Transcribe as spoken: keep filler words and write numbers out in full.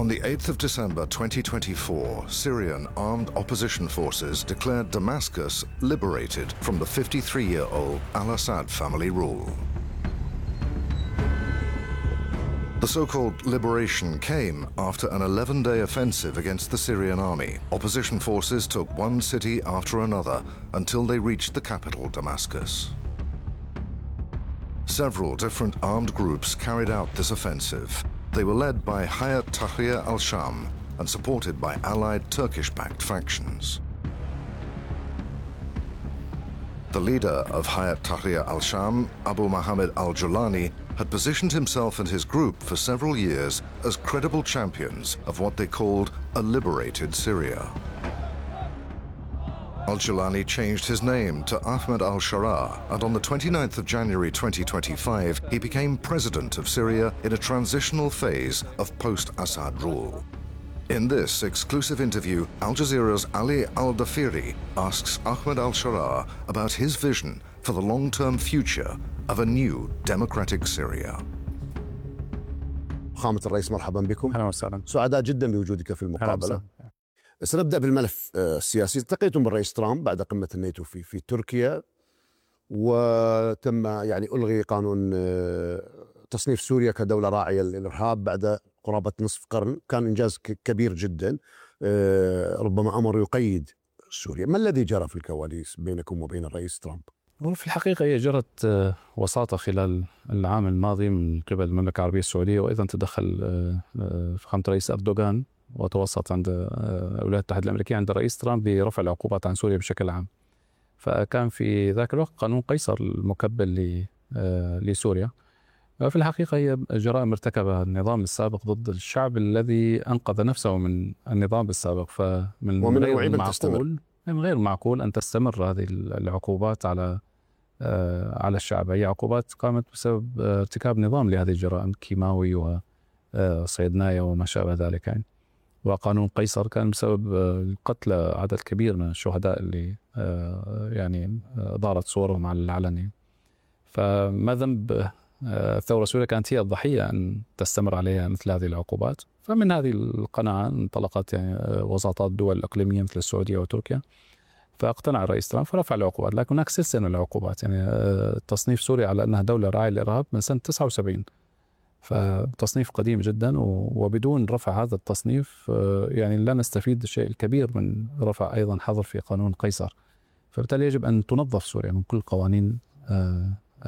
On the eighth of December twenty twenty-four, Syrian armed opposition forces declared Damascus liberated from the fifty-three-year-old al-Assad family rule. The so-called liberation came after an eleven-day offensive against the Syrian army. Opposition forces took one city after another until they reached the capital, Damascus. Several different armed groups carried out this offensive. They were led by Hayat Tahrir al-Sham and supported by allied Turkish-backed factions. The leader of Hayat Tahrir al-Sham, Abu Muhammad al-Julani, had positioned himself and his group for several years as credible champions of what they called a liberated Syria. Al-Julani changed his name to Ahmed al-Sharaa, and on the twenty-ninth of January twenty twenty-five, he became president of Syria in a transitional phase of post-Assad rule. In this exclusive interview, Al Jazeera's Ali Al-Dafiri asks Ahmed al-Sharaa about his vision for the long-term future of a new democratic Syria. فخامة الرئيس مرحبا بكم. أهلا وسهلا. سعداء جدا بوجودك في المقابلة. سنبدأ بالملف السياسي. التقيتم بالرئيس ترامب بعد قمة الناتو في في تركيا، وتم يعني ألغي قانون تصنيف سوريا كدولة راعية للإرهاب بعد قرابة نصف قرن. كان إنجاز كبير جدا، ربما أمر يقيد سوريا. ما الذي جرى في الكواليس بينكم وبين الرئيس ترامب؟ وفي الحقيقة هي جرت وساطة خلال العام الماضي من قبل المملكة العربية السعودية، وأيضا تدخل فخامة الرئيس أردوغان وتوسط عند الولايات المتحدة الأمريكية عند الرئيس ترامب برفع العقوبات عن سوريا بشكل عام. فكان في ذاك الوقت قانون قيصر المكبل لسوريا. في الحقيقة هي جرائم ارتكبها النظام السابق ضد الشعب الذي أنقذ نفسه من النظام السابق. فمن ومن غير معقول من غير معقول أن تستمر هذه العقوبات على على الشعب. هي عقوبات قامت بسبب ارتكاب نظام لهذه الجرائم كيماوي وصيدناية وما شابه ذلك يعني. وقانون قيصر كان بسبب قتل عدد كبير من الشهداء اللي يعني ظهرت صورهم على العلن. فما ذنب الثورة السورية كانت هي الضحية أن تستمر عليها مثل هذه العقوبات. فمن هذه القناعة انطلقت يعني وساطات دول إقليمية مثل السعودية وتركيا، فاقتنع الرئيس ترامب فرفع العقوبات. لكن هناك سلسلة من العقوبات، يعني تصنيف سوريا على أنها دولة راعية للإرهاب من سنة تسعة وسبعين، فتصنيف قديم جدا. وبدون رفع هذا التصنيف يعني لا نستفيد الشيء الكبير من رفع أيضا حظر في قانون قيصر. فبالتالي يجب أن تنظف سوريا من كل قوانين